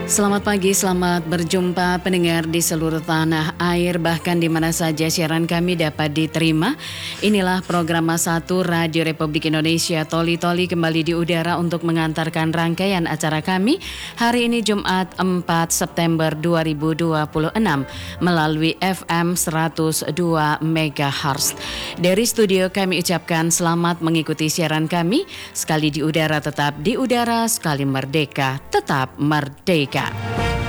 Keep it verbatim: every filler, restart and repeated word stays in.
Selamat pagi, selamat berjumpa pendengar di seluruh tanah air, bahkan di mana saja siaran kami dapat diterima. Inilah program satu Radio Republik Indonesia Toli Toli kembali di udara untuk mengantarkan rangkaian acara kami hari ini Jumat empat September dua ribu dua puluh enam melalui F M seratus dua megahertz. Dari studio kami ucapkan selamat mengikuti siaran kami, sekali di udara tetap di udara, sekali merdeka tetap merdeka.